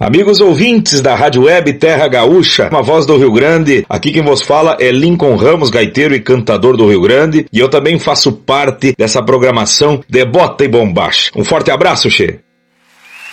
Amigos ouvintes da Rádio Web Terra Gaúcha, uma voz do Rio Grande, aqui quem vos fala é Lincoln Ramos, gaiteiro e cantador do Rio Grande, e eu também faço parte dessa programação de Bota e Bombacha. Um forte abraço, che!